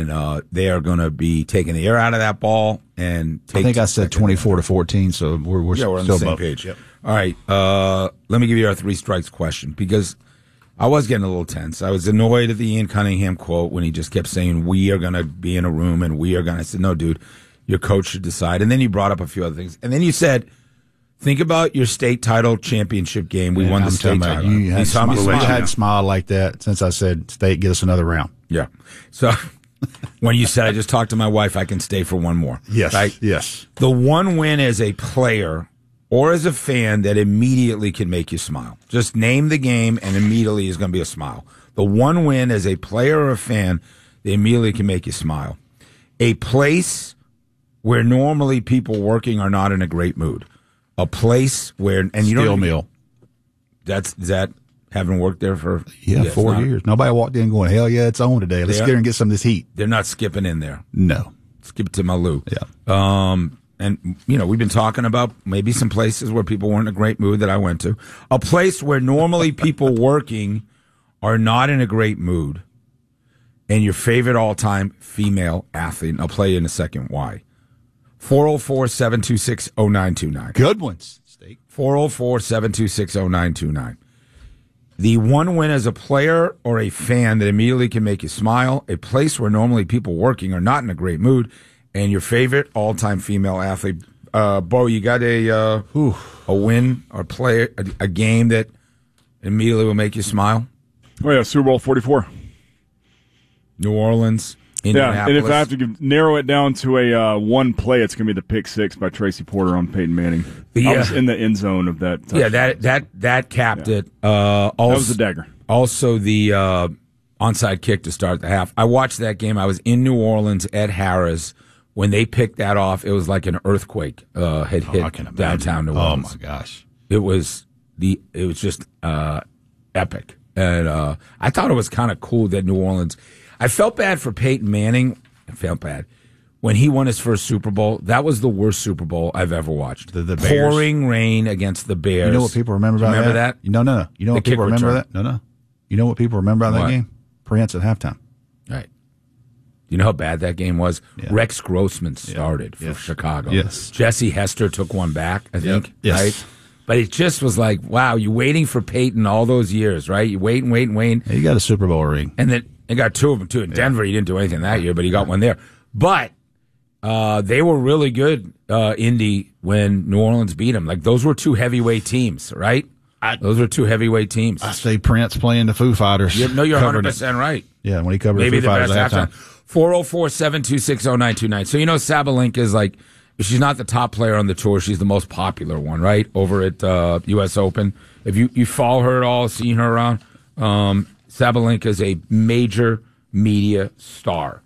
and they are going to be taking the air out of that ball. And I think I said 24-14, so we're still on the same above. page. Yep. All right, let me give you our three strikes question, because I was getting a little tense. I was annoyed at the Ian Cunningham quote when he just kept saying, we are going to be in a room and we are going to. I said, no, dude, your coach should decide. And then you brought up a few other things. And then you said, think about your state title championship game. We won the state title. You had smiled like that since I said, State, get us another round. Yeah. So when you said, I just talked to my wife, I can stay for one more. Yes. Right? Yes. The one win as a player or as a fan that immediately can make you smile. Just name the game and immediately is going to be a smile. The one win as a player or a fan that immediately can make you smile. A place where normally people working are not in a great mood. A place where, and you Steel Mill. Is that having worked there for 4 years. Nobody walked in going, hell yeah, it's on today. Let's get in and get some of this heat. They're not skipping in there. No. Skip it to Malou. Yeah. And, we've been talking about maybe some places where people weren't in a great mood that I went to. A place where normally people working are not in a great mood. And your favorite all-time female athlete. And I'll play you in a second why. 404-726-0929. Good ones, State. 404-726-0929. The one win as a player or a fan that immediately can make you smile. A place where normally people working are not in a great mood. And your favorite all-time female athlete. Bo, you got a win or play, a game that immediately will make you smile? Oh, yeah, Super Bowl 44. New Orleans, Indianapolis. Yeah, and if I have to narrow it down to a one play, it's going to be the pick six by Tracy Porter on Peyton Manning. Yeah. I was in the end zone of that. Yeah, that capped it. Also, that was the dagger. Also, the onside kick to start the half. I watched that game. I was in New Orleans at Harrah's. When they picked that off, it was like an earthquake had hit downtown New Orleans. Oh my gosh! It was just epic, and I thought it was kind of cool that New Orleans. I felt bad for Peyton Manning. I felt bad when he won his first Super Bowl. That was the worst Super Bowl I've ever watched. The pouring rain against the Bears. You know what people remember about remember that? No. You know what people remember that? No. You know what people remember about that game? Prince at halftime. Right. You know how bad that game was? Yeah. Rex Grossman started for Chicago. Yes. Jesse Hester took one back, I think. Yes. Right? But it just was like, wow, you're waiting for Peyton all those years, right? You wait and wait and wait. He got a Super Bowl ring. And then he got two of them, too. In Denver, he didn't do anything that year, but he got one there. But they were really good, Indy, when New Orleans beat them. Like, those were two heavyweight teams, right? Those were two heavyweight teams. I say Prince playing the Foo Fighters. You're 100% right. Yeah, when he covered maybe the Foo the Fighters best at halftime. 404-726-0929. So Sabalenka is like, she's not the top player on the tour. She's the most popular one, right? Over at U.S. Open. If you follow her at all, seen her around, Sabalenka is a major media star.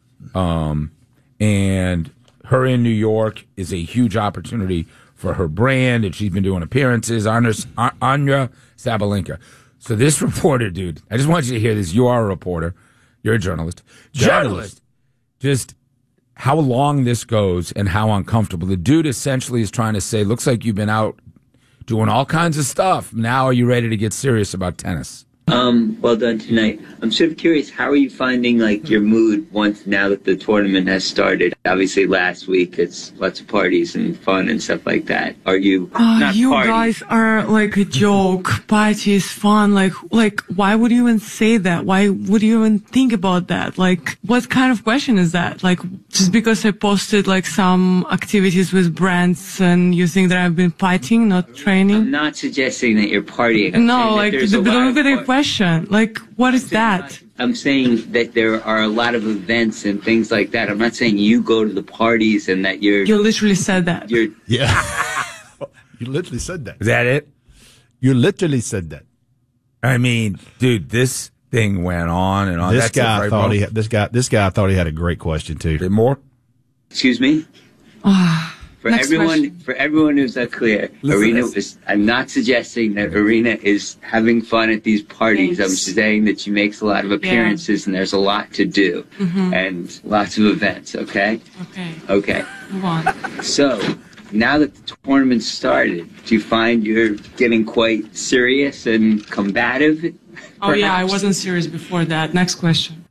And her in New York is a huge opportunity for her brand, and she's been doing appearances. Anya Sabalenka. So this reporter, dude, I just want you to hear this. You are a reporter. You're a journalist. Just how long this goes and how uncomfortable. The dude essentially is trying to say, looks like you've been out doing all kinds of stuff. Now are you ready to get serious about tennis? Well done tonight. I'm sort of curious, how are you finding, like, your mood now that the tournament has started? Obviously, last week, it's lots of parties and fun and stuff like that. Are you not you parties? guys are like a joke. Parties, fun. Like, why would you even say that? Why would you even think about that? Like, what kind of question is that? Like, just because I posted, like, some activities with brands and you think that I've been partying, not training? I'm not suggesting that you're partying. No, like, look at the question. Like, what is that? I'm saying that there are a lot of events and things like that. I'm not saying you go to the parties and that you're... You literally said that. Yeah. You literally said that. Is that it? You literally said that. I mean, dude, this thing went on and on. This guy thought he had a great question too. Did more? Excuse me? For everyone who's not clear, I'm not suggesting that Arena is having fun at these parties. I'm saying that she makes a lot of appearances and there's a lot to do and lots of events, okay? Okay. Move on. So, now that the tournament started, do you find you're getting quite serious and combative? Oh, yeah, I wasn't serious before that. Next question.